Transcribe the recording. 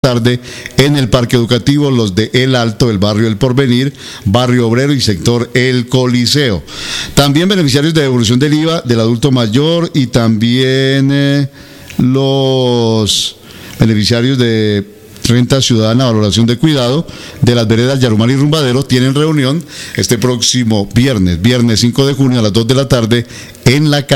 tarde en el Parque Educativo, los de El Alto, el barrio El Porvenir, barrio Obrero y sector El Coliseo. También beneficiarios de devolución del IVA del adulto mayor y también los beneficiarios de renta ciudadana, valoración de cuidado de las veredas Yarumal y Rumbadero tienen reunión este próximo viernes 5 de junio a las 2 de la tarde en la